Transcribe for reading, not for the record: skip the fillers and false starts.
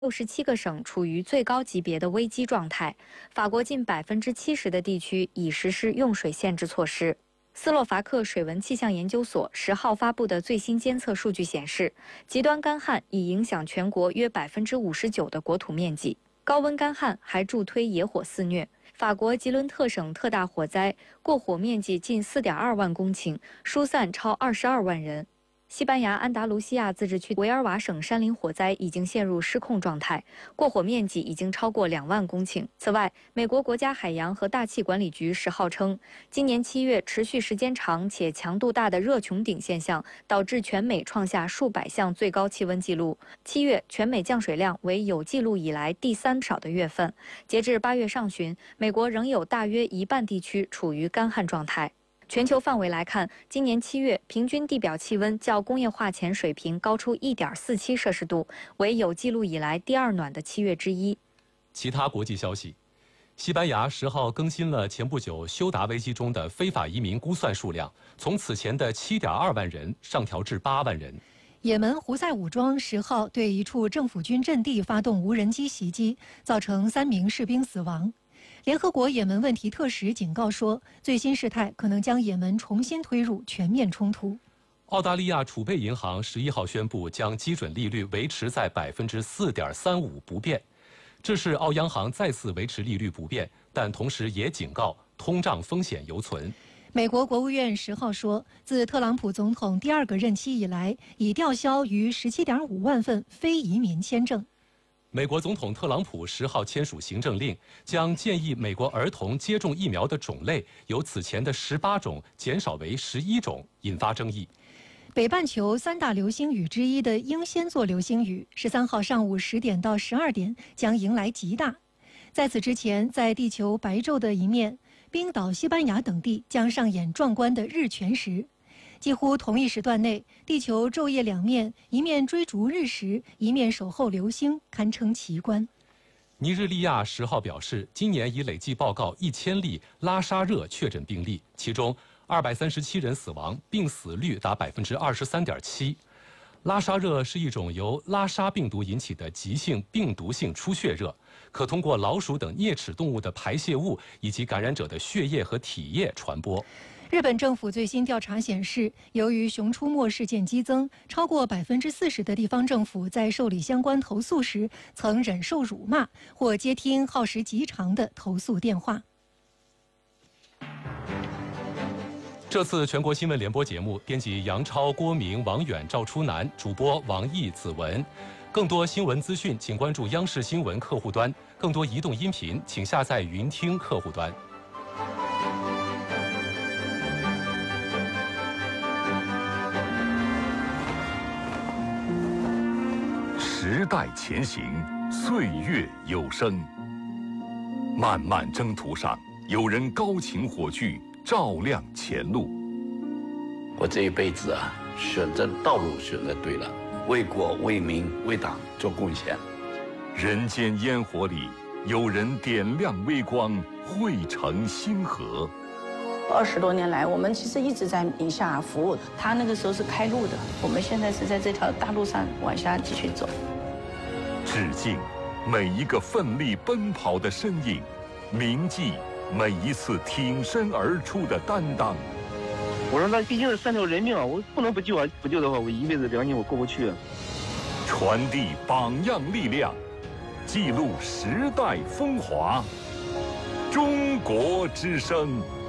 67个省处于最高级别的危机状态，法国近70%的地区已实施用水限制措施。斯洛伐克水文气象研究所10号发布的最新监测数据显示，极端干旱已影响全国约59%的国土面积，高温干旱还助推野火肆虐。法国吉伦特省特大火灾，过火面积近4.2万公顷，疏散超22万人。西班牙安达卢西亚自治区维尔瓦省山林火灾已经陷入失控状态，过火面积已经超过2万公顷。此外，美国国家海洋和大气管理局10号称，今年7月持续时间长且强度大的热穹顶现象，导致全美创下数百项最高气温纪录。7月全美降水量为有记录以来第3少的月份。截至8月上旬，美国仍有大约一半地区处于干旱状态。全球范围来看，今年7月平均地表气温较工业化前水平高出1.47摄氏度，为有记录以来第2暖的7月之一。 其他国际消息，西班牙10号更新了前不久休达危机中的非法移民估算数量，从此前的7.2万人上调至8万人。 也门胡塞武装10号对一处政府军阵地发动无人机袭击，造成3名士兵死亡。联合国也门问题特使警告说，最新事态可能将也门重新推入全面冲突。 澳大利亚储备银行11号宣布将基准利率维持在4.35%不变，这是澳央行再次维持利率不变，但同时也警告通胀风险犹存。 美国国务院10号说，自特朗普总统第2个任期以来，已吊销逾17.5万份非移民签证。 美国总统特朗普10号签署行政令，将建议美国儿童接种疫苗的种类由此前的18种减少为11种，引发争议。 北半球3大流星雨之一的英仙座流星雨13号上午10点到12点将迎来极大。在此之前，在地球白昼的一面，冰岛、西班牙等地将上演壮观的日全食。几乎同一时段内，地球昼夜两面，一面追逐日食，一面守候流星，堪称奇观。 尼日利亚10号表示，今年已累计报告1000例拉沙热确诊病例，其中237人死亡，病死率达23.7%。拉沙热是一种由拉沙病毒引起的急性病毒性出血热，可通过老鼠等啮齿动物的排泄物以及感染者的血液和体液传播。 日本政府最新调查显示，由于熊出没事件激增，超过40%的地方政府在受理相关投诉时，曾忍受辱骂或接听耗时极长的投诉电话。 这次全国新闻联播节目，编辑杨超、郭明、王远、赵初南，主播王毅、子文。更多新闻资讯，请关注央视新闻客户端；更多移动音频，请下载云听客户端。 时代前行，岁月有声。漫漫征途上，有人高擎火炬，照亮前路。 我这一辈子啊，选择道路选择对了，为国为民为党做贡献。 人间烟火里，有人点亮微光，汇成星河。 20多年来，我们其实一直在宁夏服务。他那个时候是开路的，我们现在是在这条大路上往下继续走。 致敬每一个奋力奔跑的身影，铭记每一次挺身而出的担当。 我说那毕竟是3条人命啊，我不能不救啊！不救的话，我一辈子良心我过不去。 传递榜样力量，记录时代风华。中国之声。